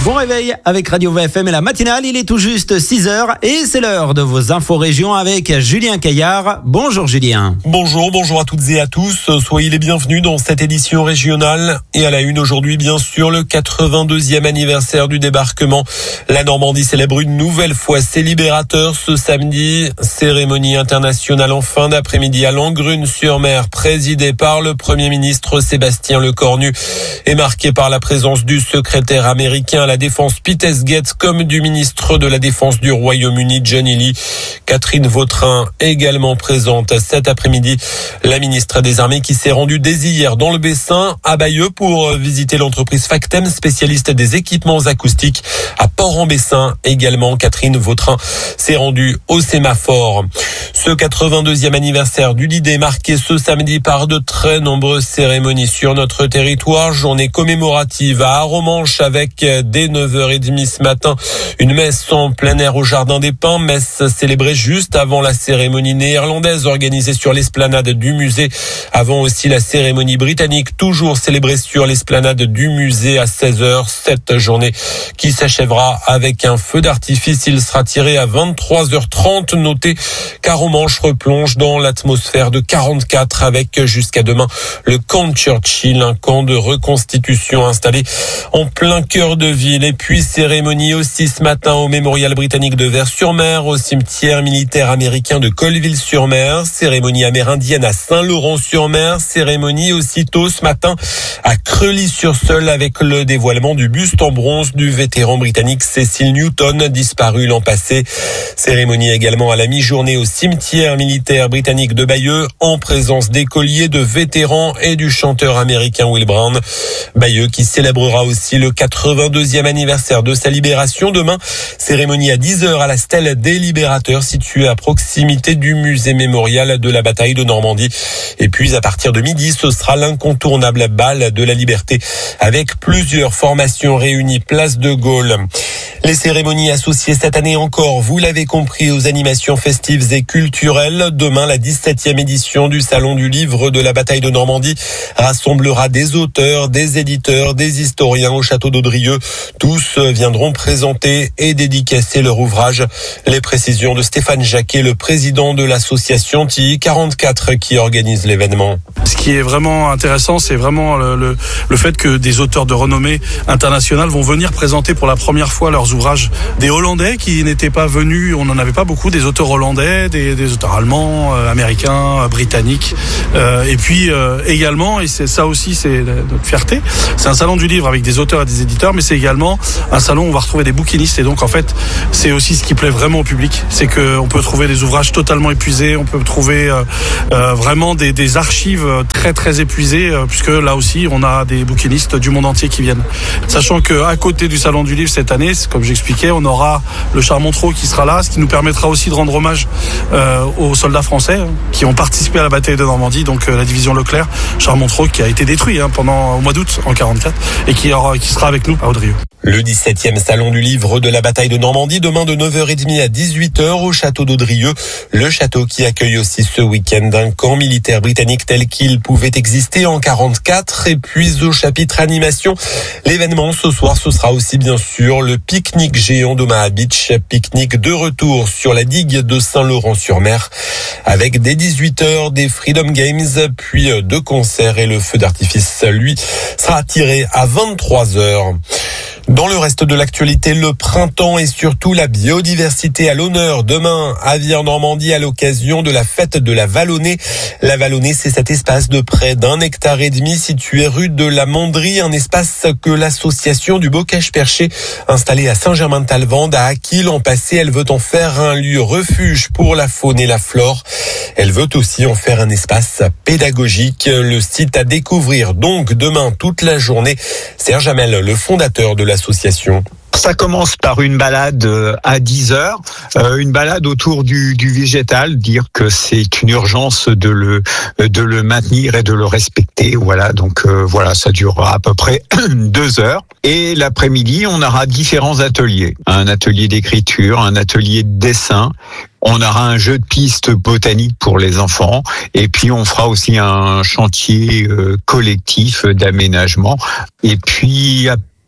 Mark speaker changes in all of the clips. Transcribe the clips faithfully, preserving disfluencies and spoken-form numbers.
Speaker 1: Bon réveil avec Radio V F M et la matinale, il est tout juste six heures et c'est l'heure de vos infos régions avec Julien Caillard. Bonjour Julien.
Speaker 2: Bonjour, bonjour à toutes et à tous. Soyez les bienvenus dans cette édition régionale. Et à la une aujourd'hui, bien sûr, le quatre-vingt-deuxième anniversaire du débarquement. La Normandie célèbre une nouvelle fois ses libérateurs ce samedi. Cérémonie internationale en fin d'après-midi à Langrune-sur-Mer, présidée par le Premier ministre Sébastien Lecornu et marquée par la présence du secrétaire américain à la Défense Pete Hegseth comme du ministre de la Défense du Royaume-Uni John Healey. Catherine Vautrin également présente cet après-midi. La ministre des Armées qui s'est rendue dès hier dans le Bessin à Bayeux pour visiter l'entreprise Factem, spécialiste des équipements acoustiques. À Port-en-Bessin également, Catherine Vautrin s'est rendue au sémaphore. Ce quatre-vingt-deuxième anniversaire du Lydé est marqué ce samedi par de très nombreuses cérémonies sur notre territoire. Journée commémorative à Aromanches avec dès neuf heures trente ce matin une messe en plein air au Jardin des Pins, messe célébrée juste avant la cérémonie néerlandaise organisée sur l'esplanade du musée, avant aussi la cérémonie britannique toujours célébrée sur l'esplanade du musée à seize heures. Cette journée qui s'achèvera avec un feu d'artifice, il sera tiré à vingt-trois heures trente. Notez qu'Aromanches replonge dans l'atmosphère de quarante-quatre avec jusqu'à demain le camp Churchill, un camp de reconstitution installé en plein cœur de ville. Et puis cérémonie aussi ce matin au mémorial britannique de Vers-sur-Mer, au cimetière militaire américain de Colville-sur-Mer, cérémonie amérindienne à Saint-Laurent-sur-Mer, cérémonie aussitôt ce matin à Creully-sur-Seulles avec le dévoilement du buste en bronze du vétéran britannique Cecil Newton, disparu l'an passé. Cérémonie également à la mi-journée au cimetière militaire britannique de Bayeux, en présence d'écoliers, de vétérans et du chanteur américain Will Brown. Bayeux qui célébrera aussi le quatre-vingt-deuxième anniversaire de sa libération. Demain, cérémonie à dix heures à la stèle des Libérateurs située à proximité du musée mémorial de la bataille de Normandie. Et puis à partir de midi, ce sera l'incontournable bal de la liberté avec plusieurs formations réunies place de Gaulle. Les cérémonies associées cette année encore, vous l'avez compris, aux animations festives et culturelles. Demain, la dix-septième édition du Salon du Livre de la bataille de Normandie rassemblera des auteurs, des éditeurs, des historiens au château d'Audrieux. Tous viendront présenter et dédicacer leur ouvrage. Les précisions de Stéphane Jacquet, le président de l'association T I quarante-quatre qui organise l'événement.
Speaker 3: Ce qui est vraiment intéressant, c'est vraiment le, le, le fait que des auteurs de renommée internationale vont venir présenter pour la première fois leurs ouvrages. Des Hollandais qui n'étaient pas venus, on n'en avait pas beaucoup, des auteurs hollandais, des, des auteurs allemands, euh, américains, euh, britanniques. Euh, et puis euh, également, et c'est ça aussi, c'est notre fierté, c'est un salon du livre avec des auteurs et des éditeurs, mais c'est également un salon où on va retrouver des bouquinistes. Et donc en fait, c'est aussi ce qui plaît vraiment au public, c'est qu'on peut trouver des ouvrages totalement épuisés, on peut trouver euh, euh, vraiment des, des archives très très épuisées, euh, puisque là aussi, on a des bouquinistes du monde entier qui viennent. Sachant qu'à côté du salon du livre cette année, comme j'expliquais, on aura le char Montreux qui sera là, ce qui nous permettra aussi de rendre hommage euh, aux soldats français hein, qui ont participé à la bataille de Normandie, donc euh, la division Leclerc, char Montreux qui a été détruit hein, pendant au mois d'août en quarante-quatre et qui, aura, qui sera avec nous à Audrieux.
Speaker 2: Le dix-septième Salon du Livre de la bataille de Normandie, demain de neuf heures trente à dix-huit heures au château d'Audrieux. Le château qui accueille aussi ce week-end un camp militaire britannique tel qu'il pouvait exister en quarante-quatre. Et puis au chapitre animation, l'événement ce soir, ce sera aussi bien sûr le pique-nique géant d'Omaha Beach. Pique-nique de retour sur la digue de Saint-Laurent-sur-Mer avec dès dix-huit heures des Freedom Games, puis deux concerts et le feu d'artifice, lui, sera tiré à vingt-trois heures. Dans le reste de l'actualité, le printemps et surtout la biodiversité à l'honneur. Demain, à Vire-Normandie, à l'occasion de la fête de la Vallonnée. La Vallonnée, c'est cet espace de près d'un hectare et demi situé rue de la Manderie, un espace que l'association du Bocage Perché, installée à Saint-Germain-de-Talvende, a acquis l'an passé. Elle veut en faire un lieu refuge pour la faune et la flore. Elle veut aussi en faire un espace pédagogique. Le site à découvrir donc demain toute la journée. Serge Hamel, le fondateur de l'association.
Speaker 4: Ça commence par une balade à dix heures, euh, une balade autour du, du végétal, dire que c'est une urgence de le de le maintenir et de le respecter. Voilà, donc euh, voilà, ça durera à peu près deux heures. Et l'après-midi, on aura différents ateliers. Un atelier d'écriture, un atelier de dessin. On aura un jeu de piste botanique pour les enfants. Et puis, on fera aussi un chantier euh, collectif d'aménagement. Et puis, à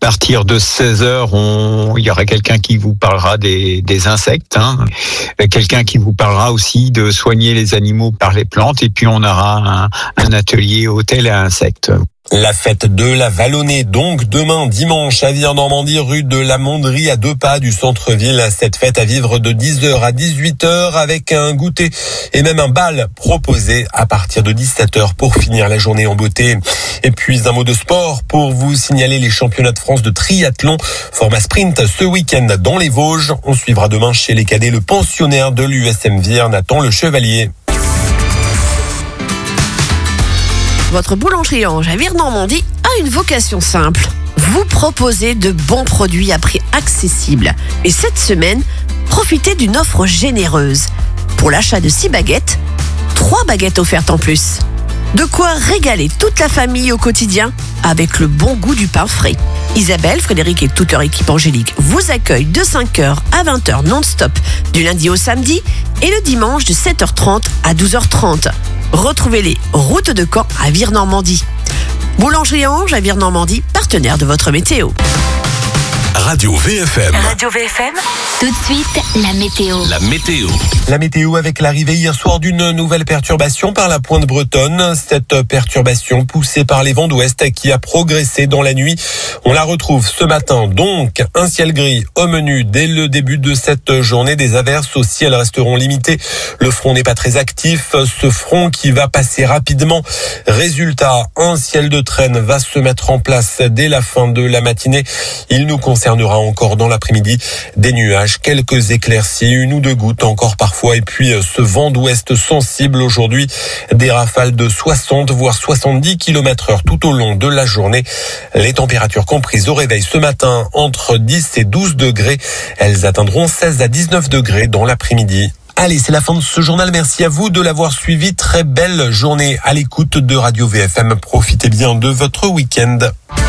Speaker 4: partir de seize heures, on, il y aura quelqu'un qui vous parlera des, des insectes, hein. Quelqu'un qui vous parlera aussi de soigner les animaux par les plantes, et puis on aura un, un atelier hôtel à insectes.
Speaker 2: La fête de la Vallonnée, donc demain dimanche à Vire-Normandie, rue de la Monderie, à deux pas du centre-ville. Cette fête à vivre de dix heures à dix-huit heures avec un goûter et même un bal proposé à partir de dix-sept heures pour finir la journée en beauté. Et puis un mot de sport pour vous signaler les championnats de France de triathlon, format sprint ce week-end dans les Vosges. On suivra demain chez les cadets le pensionnaire de l'U S M Vire, Nathan Le Chevalier.
Speaker 5: Votre boulangerie Ange à Vire-Normandie a une vocation simple. Vous proposez de bons produits à prix accessible. Et cette semaine, profitez d'une offre généreuse. Pour l'achat de six baguettes, trois baguettes offertes en plus. De quoi régaler toute la famille au quotidien avec le bon goût du pain frais. Isabelle, Frédéric et toute leur équipe angélique vous accueillent de cinq heures à vingt heures non-stop du lundi au samedi et le dimanche de sept heures trente à douze heures trente. Retrouvez-les route de Caen à Vire-Normandie. Boulangerie Ange à Vire-Normandie, partenaire de votre météo.
Speaker 6: Radio V F M.
Speaker 7: Radio V F M. Tout de suite, la météo.
Speaker 6: La météo.
Speaker 2: La météo avec l'arrivée hier soir d'une nouvelle perturbation par la pointe bretonne. Cette perturbation poussée par les vents d'ouest qui a progressé dans la nuit. On la retrouve ce matin. Donc, un ciel gris au menu dès le début de cette journée. Des averses aussi, elles resteront limitées. Le front n'est pas très actif. Ce front qui va passer rapidement. Résultat, un ciel de traîne va se mettre en place dès la fin de la matinée. Il nous concernera encore dans l'après-midi des nuages, quelques éclaircies, une ou deux gouttes encore parfois, et puis ce vent d'ouest sensible aujourd'hui, des rafales de soixante voire soixante-dix kilomètres heure tout au long de la journée. Les températures comprises au réveil ce matin entre dix et douze degrés, elles atteindront seize à dix-neuf degrés dans l'après-midi. Allez, c'est la fin de ce journal. Merci à vous de l'avoir suivi. Très belle journée à l'écoute de Radio V F M. Profitez bien de votre week-end.